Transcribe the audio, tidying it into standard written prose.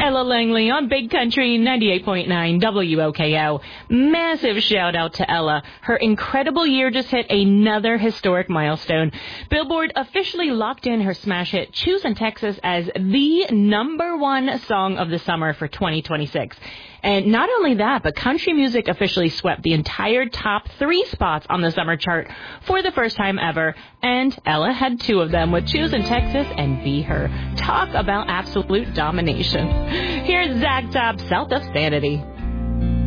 Ella Langley on Big Country 98.9 WOKO. Massive shout out to Ella. Her incredible year just hit another historic milestone. Billboard officially locked in her smash hit Choosin' Texas as the #1 song of the summer for 2026. And not only that, but country music officially swept the entire top 3 spots on the summer chart for the first time ever. And Ella had 2 of them with Choosin' Texas and Be Her. Talk about absolute domination. Here's Zach Top, South of Sanity.